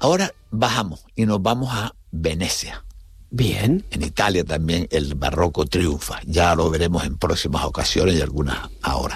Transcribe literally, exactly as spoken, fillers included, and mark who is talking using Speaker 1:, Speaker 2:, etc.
Speaker 1: Ahora bajamos y nos vamos a Venecia.
Speaker 2: Bien.
Speaker 1: En Italia también el barroco triunfa. Ya lo veremos en próximas ocasiones y algunas ahora.